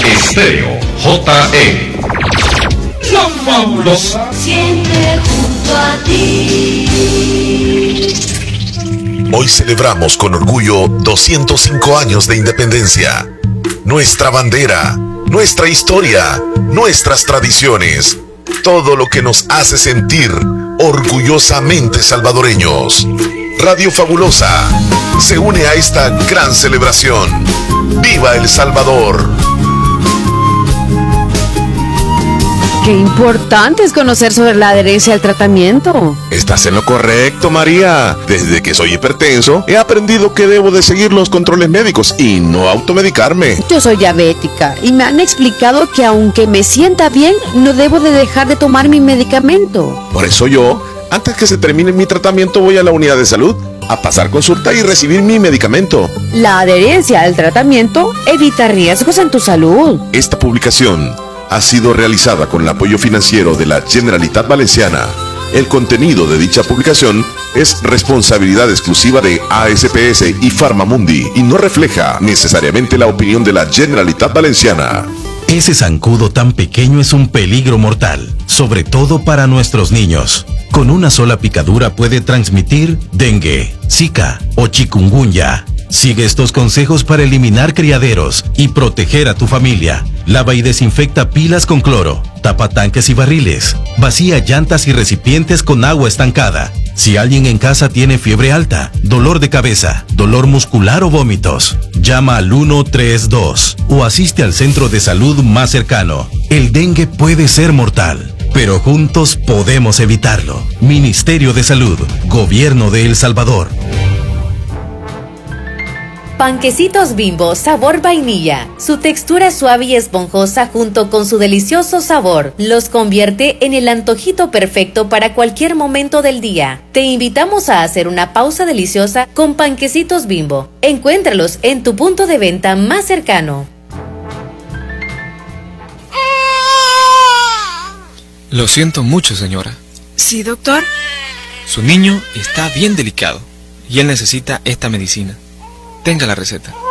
Estéreo JE. La Fabulosa. Siempre junto a ti. Hoy celebramos con orgullo 205 años de independencia. Nuestra bandera, nuestra historia, nuestras tradiciones, todo lo que nos hace sentir orgullosamente salvadoreños. Radio Fabulosa se une a esta gran celebración. ¡Viva El Salvador! Qué importante es conocer sobre la adherencia al tratamiento. Estás en lo correcto, María. Desde que soy hipertenso, he aprendido que debo de seguir los controles médicos y no automedicarme. Yo soy diabética y me han explicado que aunque me sienta bien, no debo de dejar de tomar mi medicamento. Por eso yo, antes que se termine mi tratamiento, voy a la unidad de salud a pasar consulta y recibir mi medicamento. La adherencia al tratamiento evita riesgos en tu salud. Esta publicación ha sido realizada con el apoyo financiero de la Generalitat Valenciana. El contenido de dicha publicación es responsabilidad exclusiva de ASPS y Farmamundi y no refleja necesariamente la opinión de la Generalitat Valenciana. Ese zancudo tan pequeño es un peligro mortal, sobre todo para nuestros niños. Con una sola picadura puede transmitir dengue, zika o chikungunya. Sigue estos consejos para eliminar criaderos y proteger a tu familia. Lava y desinfecta pilas con cloro, tapa tanques y barriles, vacía llantas y recipientes con agua estancada. Si alguien en casa tiene fiebre alta, dolor de cabeza, dolor muscular o vómitos, llama al 132 o asiste al centro de salud más cercano. El dengue puede ser mortal, pero juntos podemos evitarlo. Ministerio de Salud, Gobierno de El Salvador. Panquecitos Bimbo sabor vainilla. Su textura suave y esponjosa junto con su delicioso sabor los convierte en el antojito perfecto para cualquier momento del día. Te invitamos a hacer una pausa deliciosa con Panquecitos Bimbo. Encuéntralos en tu punto de venta más cercano. Lo siento mucho, señora. Sí, doctor. Su niño está bien delicado y él necesita esta medicina. Tenga la receta.